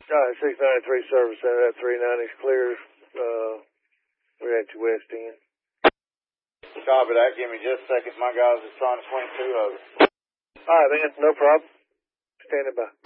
Alright, 693 service center at 390's clear. We're at your west end. Copy that. Give me just a second. My guys are trying to swing 2 of us. Alright, man. No problem. Standing by.